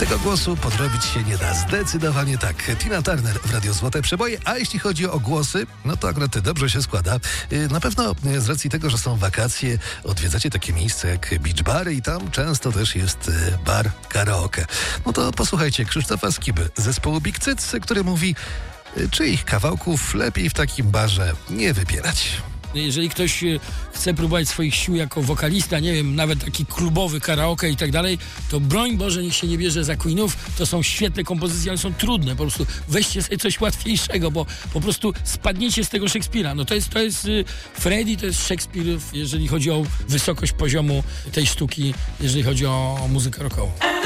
Tego głosu podrobić się nie da. Zdecydowanie tak. Tina Turner w Radiu Złote Przeboje, a jeśli chodzi o głosy, no to akurat dobrze się składa. Na pewno z racji tego, że są wakacje, odwiedzacie takie miejsce jak beach bary i tam często też jest bar karaoke. No to posłuchajcie Krzysztofa Skiby z zespołu Big Cyc, który mówi, czyich kawałków lepiej w takim barze nie wybierać. Jeżeli ktoś chce próbować swoich sił jako wokalista, nie wiem, nawet taki klubowy karaoke i tak dalej, to broń Boże, niech się nie bierze za Queenów. To są świetne kompozycje, ale są trudne. Po prostu weźcie sobie coś łatwiejszego, bo po prostu spadniecie z tego Szekspira. No to jest Freddie, to jest Szekspir, jeżeli chodzi o wysokość poziomu tej sztuki, jeżeli chodzi o muzykę rockową.